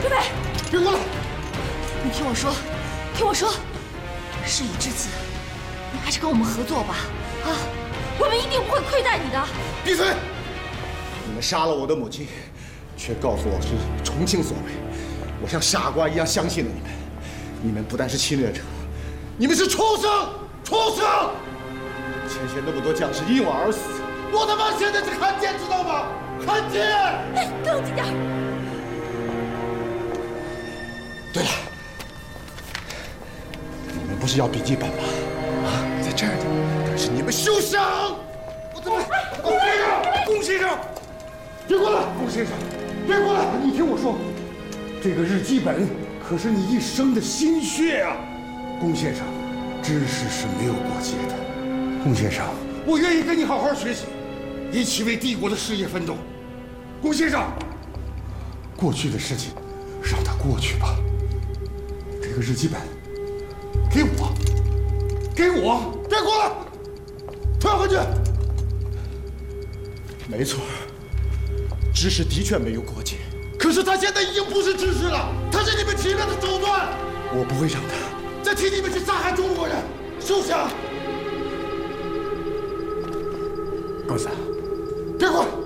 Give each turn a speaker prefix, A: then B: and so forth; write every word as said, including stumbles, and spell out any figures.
A: 刘备，
B: 别过来！
A: 你听我说，听我说，事已至此，你还是跟我们合作吧。啊，我们一定不会亏待你的。
B: 闭嘴！你们杀了我的母亲，却告诉我是重庆所为，我像傻瓜一样相信了你们。你们不但是侵略者，你们是畜生！畜生！前线那么多将士因我而死，我他妈现在是汉奸，知道吗？汉奸！
A: 哎，冷静点。
B: 对了，你们不是要笔记本吗？啊，在这儿呢。但是你们休想！我怎么？龚先生，龚先生，别过来！龚先生，别过来！你听我说，这个日记本可是你一生的心血啊！龚先生，知识是没有过节的。龚先生，我愿意跟你好好学习，一起为帝国的事业奋斗。龚先生，过去的事情让它过去吧。这个日记本，给我，给我，别过来，退回去。没错，知识的确没有国界，可是他现在已经不是知识了，他是你们侵略的手段。我不会让他再替你们去杀害中国人，休想！公子，别过来！